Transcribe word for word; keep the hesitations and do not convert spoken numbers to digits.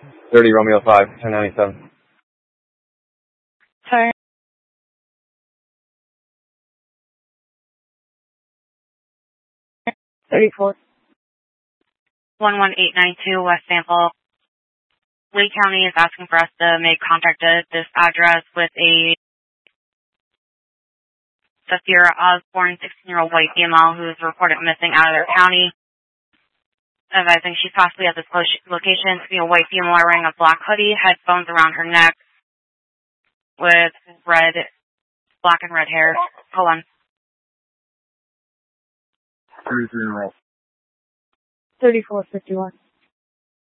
thirty Romeo five, ten ninety-seven. Sorry. thirty-four. one one eight nine two West Sample. Lee County is asking for us to make contact at this address with a Safira Osborne, sixteen-year-old white female who is reported missing out of their county. Advising she's possibly at this location to be a white female wearing a black hoodie, headphones around her neck, with red, black and red hair. Hold on. thirty-three year old. thirty-four fifty-one.